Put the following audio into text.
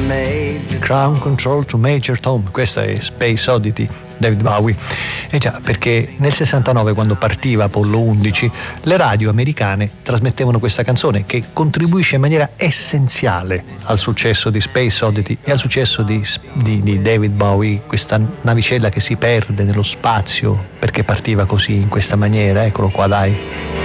Ground Control to Major Tom, questa è Space Oddity, David Bowie. E già, perché nel 69, quando partiva Apollo 11, le radio americane trasmettevano questa canzone che contribuisce in maniera essenziale al successo di Space Oddity e al successo di David Bowie, questa navicella che si perde nello spazio perché partiva così, in questa maniera. Eccolo qua, dai.